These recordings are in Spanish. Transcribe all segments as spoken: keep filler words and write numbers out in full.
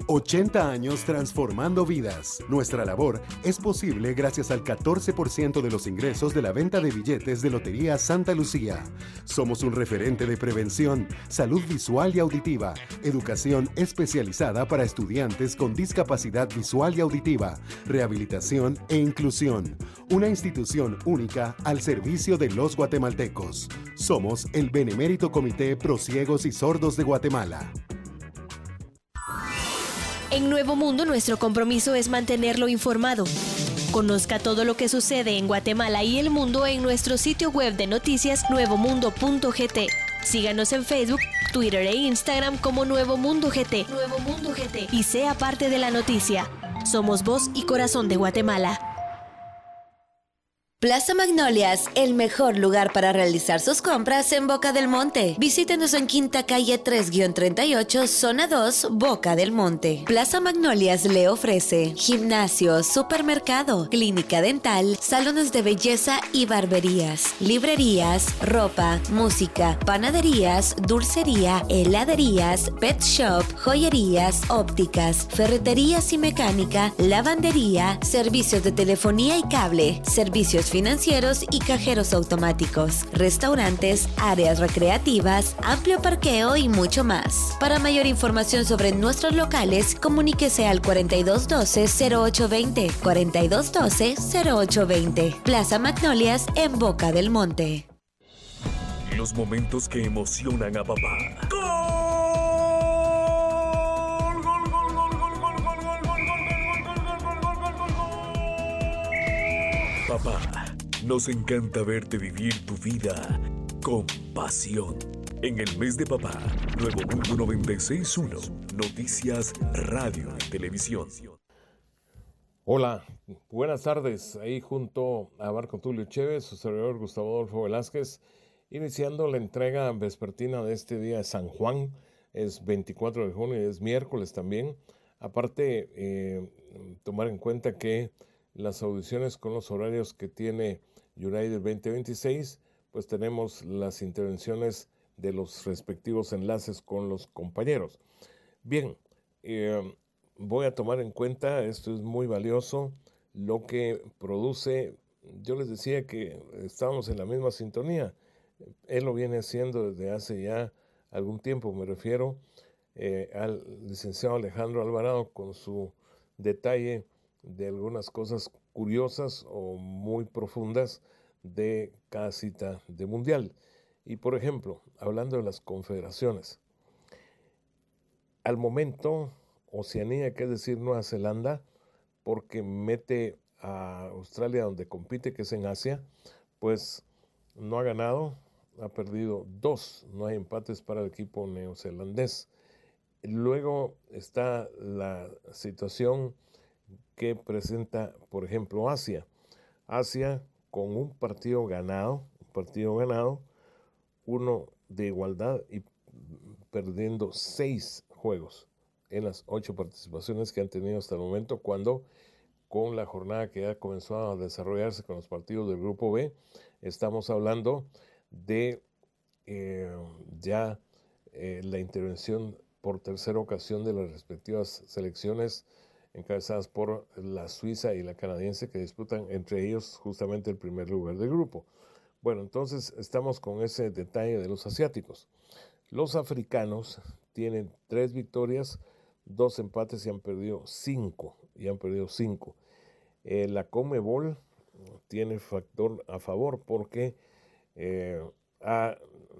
ochenta años transformando vidas. Nuestra labor es posible gracias al catorce por ciento de los ingresos de la venta de billetes de Lotería Santa Lucía. Somos un referente de prevención, salud visual y auditiva, educación especializada para estudiantes con discapacidad visual y auditiva, rehabilitación e inclusión. Una institución única al servicio de los guatemaltecos. Somos el Benemérito Comité Pro Ciegos y Sordos de Guatemala. En Nuevo Mundo, nuestro compromiso es mantenerlo informado. Conozca todo lo que sucede en Guatemala y el mundo en nuestro sitio web de noticias nuevo mundo punto g t. Síganos en Facebook, Twitter e Instagram como Nuevo Mundo G T. Nuevo Mundo G T. Y sea parte de la noticia. Somos voz y corazón de Guatemala. Plaza Magnolias, el mejor lugar para realizar sus compras en Boca del Monte. Visítenos en Quinta Calle tres treinta y ocho, Zona dos, Boca del Monte. Plaza Magnolias le ofrece gimnasio, supermercado, clínica dental, salones de belleza y barberías, librerías, ropa, música, panaderías, dulcería, heladerías, pet shop, joyerías, ópticas, ferreterías y mecánica, lavandería, servicios de telefonía y cable, servicios financieros y cajeros automáticos, restaurantes, áreas recreativas, amplio parqueo y mucho más. Para mayor información sobre nuestros locales, comuníquese al cuarenta y dos doce, cero ocho veinte, cuarenta y dos doce, cero ocho veinte. Plaza Magnolias en Boca del Monte. Los momentos que emocionan a papá. Papá, nos encanta verte vivir tu vida con pasión. En el mes de papá, Nuevo Mundo noventa y seis punto uno, Noticias, Radio y Televisión. Hola, buenas tardes. Ahí junto a Marco Tulio Chévez, su servidor Gustavo Adolfo Velázquez, iniciando la entrega vespertina de este día de San Juan. Es veinticuatro de junio y es miércoles también. Aparte, eh, tomar en cuenta que las audiciones con los horarios que tiene United veinte veintiséis, pues tenemos las intervenciones de los respectivos enlaces con los compañeros. Bien, eh, voy a tomar en cuenta, esto es muy valioso, lo que produce. Yo les decía que estábamos en la misma sintonía. Él lo viene haciendo desde hace ya algún tiempo, me refiero eh, al licenciado Alejandro Alvarado con su detalle de algunas cosas curiosas o muy profundas de cada cita de mundial. Y por ejemplo, hablando de las confederaciones, al momento Oceanía, que es decir Nueva Zelanda, porque mete a Australia donde compite, que es en Asia, pues no ha ganado, ha perdido dos, no hay empates para el equipo neozelandés. Luego está la situación que presenta, por ejemplo, Asia. Asia con un partido ganado, un partido ganado, uno de igualdad y perdiendo seis juegos en las ocho participaciones que han tenido hasta el momento, cuando con la jornada que ya comenzó a desarrollarse con los partidos del Grupo B, estamos hablando de eh, ya eh, la intervención por tercera ocasión de las respectivas selecciones encabezadas por la Suiza y la canadiense, que disputan entre ellos justamente el primer lugar del grupo. Bueno, entonces estamos con ese detalle de los asiáticos. Los africanos tienen tres victorias, dos empates y han perdido cinco. Y han perdido cinco. Eh, la Conmebol tiene factor a favor porque eh, ha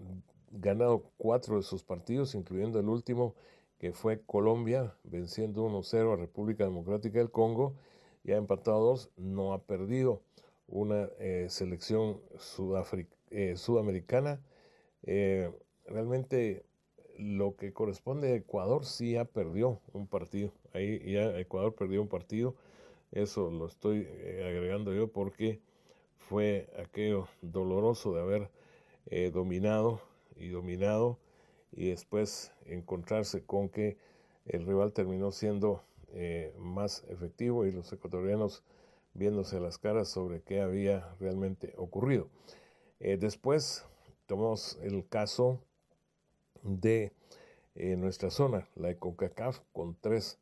ganado cuatro de sus partidos, incluyendo el último, que fue Colombia, venciendo uno cero a República Democrática del Congo, y ha empatado dos, no ha perdido. Una eh, selección sudafric- eh, sudamericana, eh, realmente lo que corresponde a Ecuador sí ha perdido un partido, ahí ya Ecuador perdió un partido, eso lo estoy eh, agregando yo porque fue aquello doloroso de haber eh, dominado y dominado, y después encontrarse con que el rival terminó siendo eh, más efectivo y los ecuatorianos viéndose las caras sobre qué había realmente ocurrido. Eh, después tomamos el caso de eh, nuestra zona, la de CONCACAF, con tres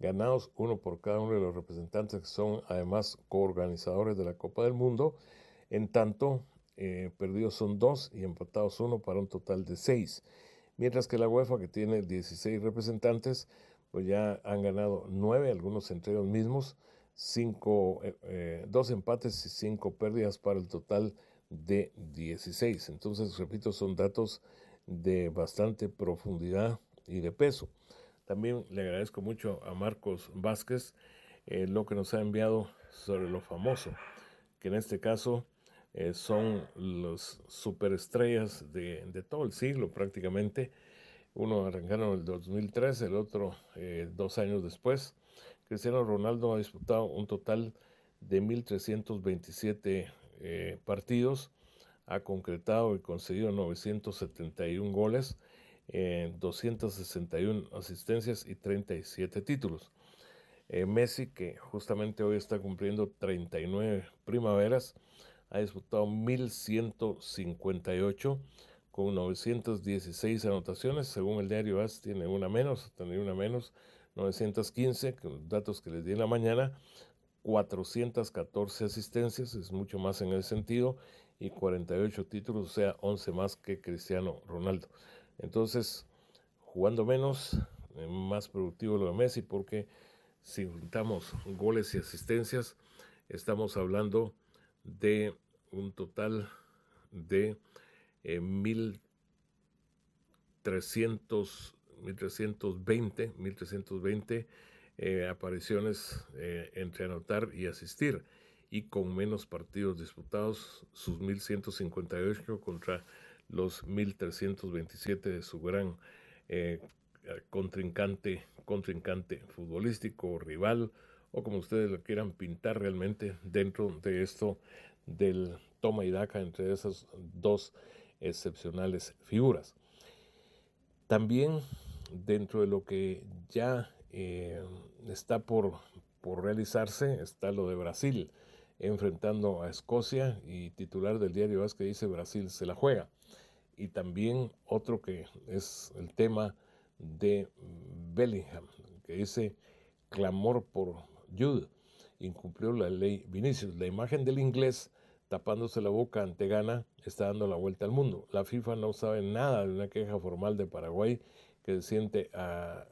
ganados, uno por cada uno de los representantes que son además coorganizadores de la Copa del Mundo. En tanto, eh, perdidos son dos y empatados uno para un total de seis. Mientras que la UEFA, que tiene dieciséis representantes, pues ya han ganado nueve, algunos entre ellos mismos, cinco, eh, dos empates y cinco pérdidas para el total de dieciséis. Entonces, repito, son datos de bastante profundidad y de peso. También le agradezco mucho a Marcos Vázquez eh, lo que nos ha enviado sobre lo famoso, que en este caso eh, son los superestrellas de, de todo el siglo prácticamente. Uno arrancaron en el dos mil tres, el otro eh, dos años después. Cristiano Ronaldo ha disputado un total de mil trescientos veintisiete eh, partidos, ha concretado y conseguido novecientos setenta y uno goles, eh, doscientas sesenta y una asistencias y treinta y siete títulos. Eh, Messi, que justamente hoy está cumpliendo treinta y nueve primaveras, ha disputado mil ciento cincuenta y ocho con novecientas dieciséis anotaciones. Según el diario A S, tiene una menos, tiene una menos, novecientos quince, con datos que les di en la mañana, cuatrocientas catorce asistencias, es mucho más en ese sentido, y cuarenta y ocho títulos, o sea, once más que Cristiano Ronaldo. Entonces, jugando menos, eh, más productivo lo de Messi, porque si juntamos goles y asistencias, estamos hablando de un total de eh, mil trescientos veinte eh, apariciones eh, entre anotar y asistir, y con menos partidos disputados, sus mil ciento cincuenta y ocho contra los mil trescientos veintisiete de su gran eh, contrincante, contrincante futbolístico, rival, o como ustedes lo quieran pintar realmente, dentro de esto del toma y daca entre esas dos excepcionales figuras. También dentro de lo que ya eh, está por, por realizarse está lo de Brasil, enfrentando a Escocia, y titular del diario A S que dice Brasil se la juega. Y también otro que es el tema de Bellingham, que dice clamor por Jude, incumplió la ley Vinicius. La imagen del inglés tapándose la boca ante Ghana está dando la vuelta al mundo. La FIFA no sabe nada de una queja formal de Paraguay que se siente a,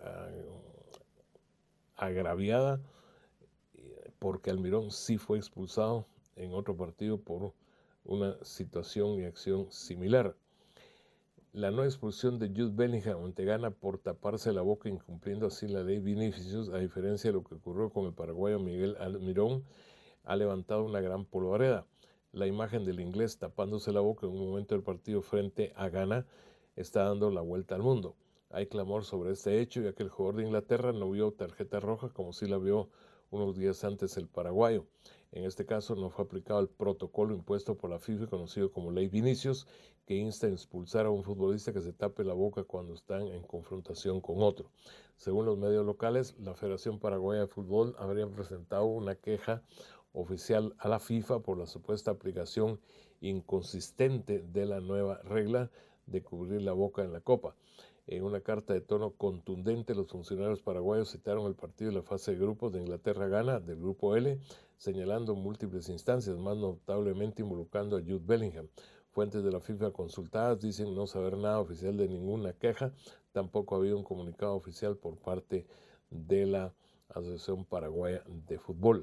a, agraviada porque Almirón sí fue expulsado en otro partido por una situación y acción similar. La no expulsión de Jude Bellingham ante Ghana por taparse la boca, incumpliendo así la ley Vinicius, a diferencia de lo que ocurrió con el paraguayo Miguel Almirón, ha levantado una gran polvareda. La imagen del inglés tapándose la boca en un momento del partido frente a Ghana está dando la vuelta al mundo. Hay clamor sobre este hecho, ya que el jugador de Inglaterra no vio tarjeta roja como sí la vio unos días antes el paraguayo. En este caso no fue aplicado el protocolo impuesto por la FIFA, conocido como Ley Vinicius, que insta a expulsar a un futbolista que se tape la boca cuando están en confrontación con otro. Según los medios locales, la Federación Paraguaya de Fútbol habría presentado una queja oficial a la FIFA por la supuesta aplicación inconsistente de la nueva regla de cubrir la boca en la Copa. En una carta de tono contundente, los funcionarios paraguayos citaron el partido de la fase de grupos de Inglaterra-Ghana del Grupo L, señalando múltiples instancias, más notablemente involucrando a Jude Bellingham. Fuentes de la FIFA consultadas dicen no saber nada oficial de ninguna queja, tampoco ha habido un comunicado oficial por parte de la Asociación Paraguaya de Fútbol.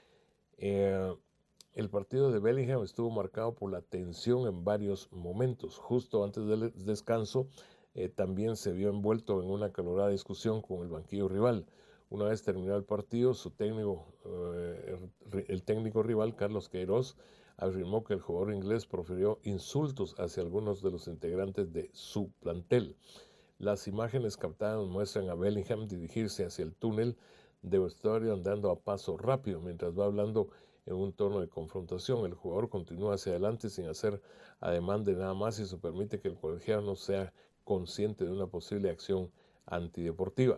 Eh, el partido de Bellingham estuvo marcado por la tensión en varios momentos. Justo antes del descanso, eh, también se vio envuelto en una acalorada discusión con el banquillo rival. Una vez terminado el partido, su técnico, eh, el técnico rival, Carlos Queiroz, afirmó que el jugador inglés profirió insultos hacia algunos de los integrantes de su plantel. Las imágenes captadas muestran a Bellingham dirigirse hacia el túnel de vestuario andando a paso rápido mientras va hablando en un tono de confrontación. El jugador continúa hacia adelante sin hacer ademán de nada más, y eso permite que el colegiado no sea consciente de una posible acción antideportiva.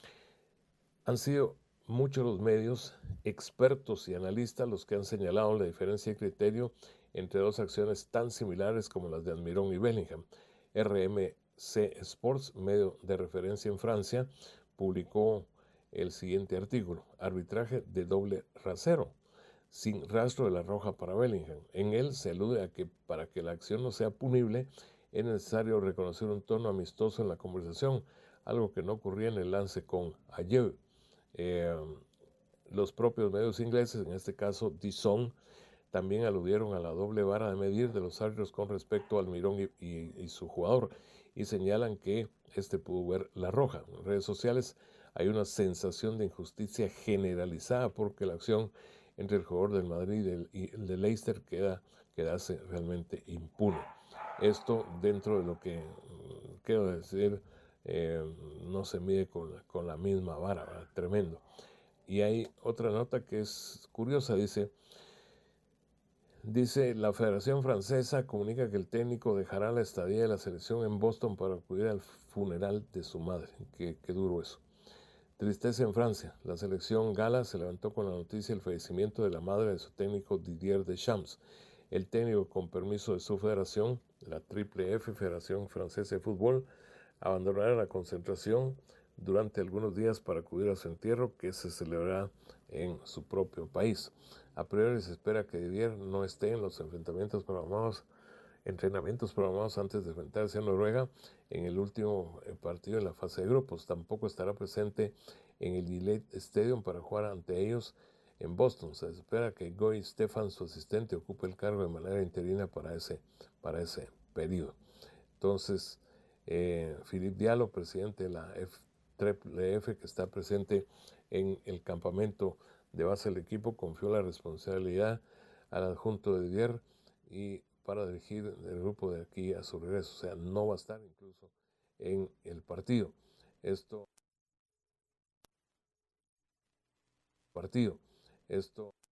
Han sido muchos los medios, expertos y analistas los que han señalado la diferencia de criterio entre dos acciones tan similares como las de Almirón y Bellingham. R M C Sports, medio de referencia en Francia, publicó el siguiente artículo: arbitraje de doble rasero, sin rastro de la roja para Bellingham. En él se alude a que para que la acción no sea punible es necesario reconocer un tono amistoso en la conversación, algo que no ocurría en el lance con Ayew. Eh, los propios medios ingleses, en este caso The Sun, también aludieron a la doble vara de medir de los árbitros con respecto al Almirón y, y, y su jugador, y señalan que este pudo ver la roja. En redes sociales hay una sensación de injusticia generalizada porque la acción entre el jugador del Madrid y el, y el de Leicester queda, quedase realmente impune. Esto dentro de lo que, quiero decir, eh, no se mide con, con la misma vara, ¿verdad? Tremendo. Y hay otra nota que es curiosa, dice... Dice, la Federación Francesa comunica que el técnico dejará la estadía de la selección en Boston para acudir al funeral de su madre. Qué, qué duro eso. Tristeza en Francia. La selección gala se levantó con la noticia del fallecimiento de la madre de su técnico Didier Deschamps. El técnico, con permiso de su federación, la Triple F, Federación Francesa de Fútbol, abandonará la concentración durante algunos días para acudir a su entierro, que se celebrará en su propio país. A priori se espera que Didier no esté en los enfrentamientos programados, entrenamientos programados antes de enfrentarse a Noruega en el último partido de la fase de grupos. Tampoco estará presente en el Gillette Stadium para jugar ante ellos en Boston. Se espera que Guy Stefan, su asistente, ocupe el cargo de manera interina para ese, para ese periodo. Entonces, eh, Philippe Diallo, presidente de la F, Triple F, que está presente en el campamento de base del equipo, confió la responsabilidad al adjunto de Didier y para dirigir el grupo de aquí a su regreso. O sea, no va a estar incluso en el partido. Esto, partido. Esto